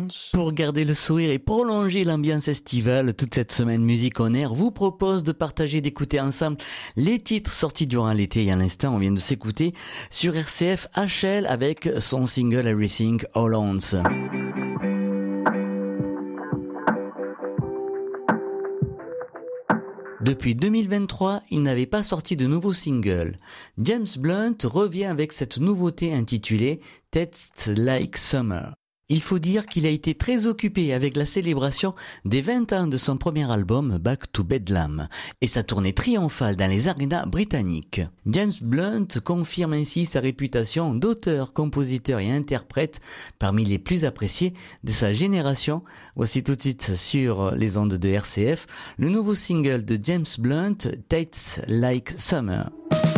Pour garder le sourire et prolonger l'ambiance estivale, toute cette semaine Musique on Air vous propose de partager, d'écouter ensemble les titres sortis durant l'été. Et à l'instant, on vient de s'écouter sur RCF HL avec son single Everything All Once. Depuis 2023, il n'avait pas sorti de nouveau single. James Blunt revient avec cette nouveauté intitulée Tastes Like Summer. Il faut dire qu'il a été très occupé avec la célébration des 20 ans de son premier album Back to Bedlam et sa tournée triomphale dans les arénas britanniques. James Blunt confirme ainsi sa réputation d'auteur, compositeur et interprète parmi les plus appréciés de sa génération. Voici tout de suite sur les ondes de RCF le nouveau single de James Blunt, Tastes Like Summer.